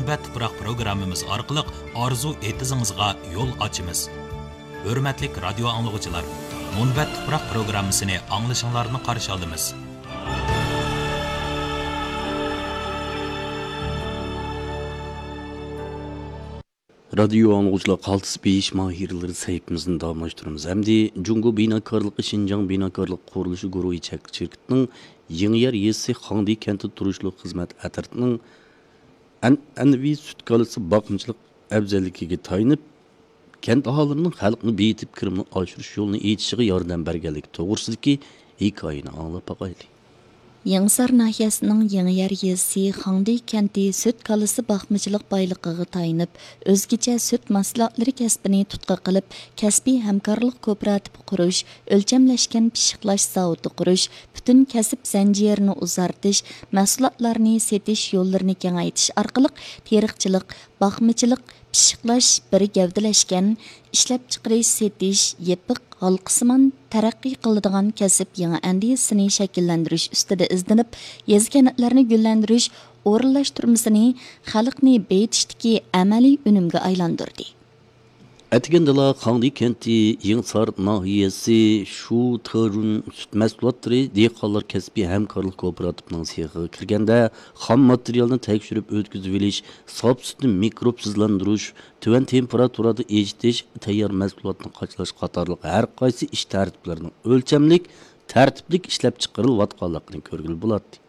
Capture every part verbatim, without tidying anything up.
Munbat Tuproq programmamiz orqali orzu etizingizga yo'l ochamiz. Hurmatli radio anglag'uchilar, Munbat Tuproq programmasini anglashinglarni qarshi olamiz. Radio anglag'uchilar qaltis besh mahirlari saytimizni davomlashtiramiz. Hamda Jungo binokorligi Shinjang binokorlik qurilishi guruhi şirketining Yengyer Yesi Xangdi kenti turishlik xizmat atirtining an'anaviy sut kalisi boqimchilik afzalligiga tayinib, kent aholisining xalqni beyitib kirimni oshirish yo'lini aytishiga yordam berganligi to'g'risidagi hikoyani anglab boqaylik. Yangsar nahiyasining Yengyer Yesi Xangdi kenti süt kalisi boqimchilik boyligiga tayinib, o'zgacha süt mahsulotlari kasbini tutqa qilib, kasbiy hamkorlik kooperativi qurish, o'lchamlashgan pishiqlash zavodi qurish, butun kasb zanjirini uzartish, mahsulotlarni setish yo'llarini kengaytirish orqali teriqchilik, boqimchilik, pishiqlash bir gavdalashgan, ishlab chiqarish, setish, yepiq halqısıman taraqqiy qiladigan kasb yangi andisini shakllantirish ustida izlanib, yezganlarni gullantirish o'rinlashtirmasini xalqni beytishdagi amaliy unumga aylantirdi. Әтігенділа Қаңды кенті Еңсар нахиясы шу тұрын сүт мәсулаттыры дейқалар кәсіпі әмкарлық кооперативінің сеғі кіргенде хам материалны тәкшіріп өткізіп елеш, сап сүтін микробсызландыруш, түвен температурады ежітеш, тәйяр мәсулаттың қачылаш қатарлық әр қайсы іш тәртіплерінің өлчемлік, тәртіплік ішләп чықырыл ватқалықның көргіл болады.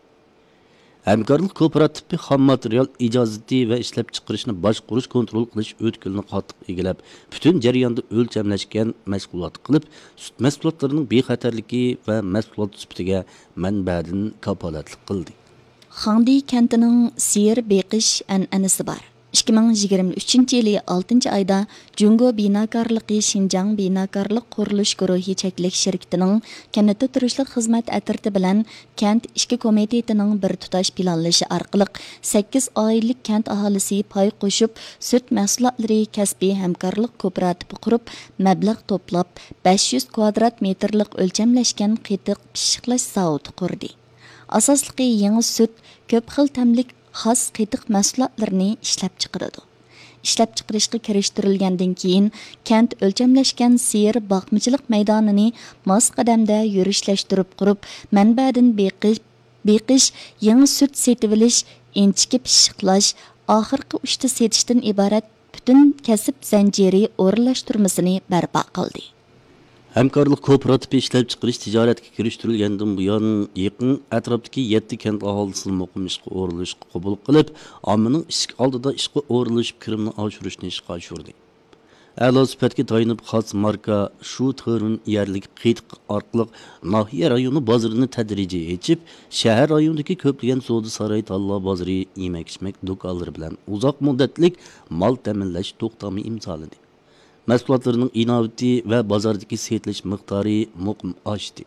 Həmkarlıq kooperativi xam material icazeti və işləp çıxırışını başquruş kontrol qilish ötkülünü qattiq egilab, bütün jarayonda o'lchamlashgan məsulat qilib, süt məhsulotlarının bexatarligi və məhsulat sübtiga mənbədən kapolatlik qildi. Xangdi kentining siyir beqish an'anasi bor. ikki ming yigirma uchinchi yili oltinchi oyda Jungo binokorligi Shinjang binokorlik qurilish guruhi cheklik shirkatining kentda turishlik xizmat atirti bilan kent ishki komitetining bir tutash planlashi orqali sakkiz oilik kent aholisi pay qo'shib süt mahsulotlari kasbiy hamkorlik kooperativi qurib, mablag' to'plab besh yuz kvadrat metrlik o'lchamlashgan qitiq pishiqlash zavodi qurdi. Asosligi yangi süt, ko'p xil tamlik xos qitiq mahsulotlarni ishlab chiqaradi. Ishlab chiqarishga kirishtirilgandan keyin kent o'lchamlashgan siyir boqmichilik maydonini mos qadamda yurishlashtirib qurib, manbadan beqish, beqish, yangi süt setib olish, inchiki pishiqlash, oxirgi uchta setishdan iborat butun kasb zanjiri o'rinlashtirmasini barpo qildi. Həmkarlıq kooperativi işləp çıxırış ticarətə kiriştirilgəndən bu yan yaxın ətrafdakı yetti kent ahalisini muqim işqə o'rinlashga qabul qilib, ommaning ishq oldida ishqə o'rinlashib kirimni oshirishni ishqa oshirdi. A'lo sifatga tayinib xos marka shu tığırın yerlik qiytiq orqali nahiya rayoni bozorini tadrijiy ochib, shahar rayonidagi ko'plagan savdo saroy talla bozori, yemak-ichmak do'konlari bilan uzoq muddatlik mol ta'minlash to'xtami imzoladi. Mahsulotlarning inovati va bozordagi setilish miqdori muqim oshdi.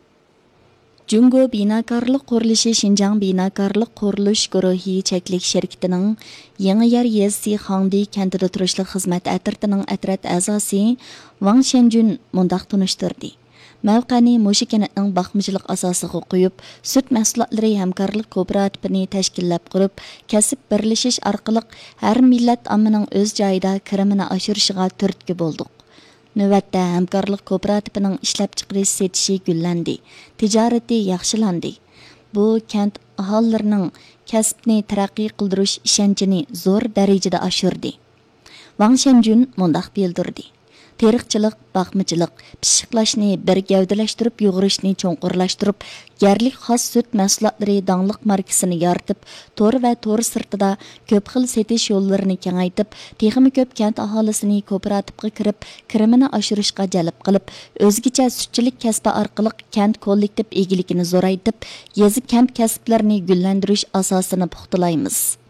Jungo binokorlik qurilishi Shinjang binokorlik qurilish guruhi cheklik shirkatining Yengyer Yesi Xangdi kentida turishlik xizmat atirtining atrat a'zosi Wang Shenjun mundaq tunishtirdi. Mavqani mushu kentning boqimchilik asosiga qo'yib, süt mahsulotlari hamkorlik kooperativini tashkillab qurib, kasb birlashish orqali har millat ommaning o'z joyida kirimini oshirishiga turtki bo'ldik. Navbatda hamkorlik kooperativining ishlab chiqarish setishi gullandi, tijorati yaxshilandi. Bu kent aholilarining kasbni taraqqiy qildirish ishonchini zo'r darajada oshirdi. Wang Shenjun mundaq bildirdi. Teriqchilik, boqmichilik, pishiqlashni bir gavdalashtirib, yug'urishni cho'nqurlashtirib, yerlik xos süt mahsulotlari dangliq markasini yaratib, to'r va to'r sirtida ko'p xil setish yo'llarini kengaytib, texmi ko'p kent aholisini kooperativga kirib, kirimini oshirishga jalb qilib, o'zgacha sutchilik kasbi orqali kent kollektiv egiligini zo'raytib, yezi kent kasblarini gullantirish asosini puxtalaymiz.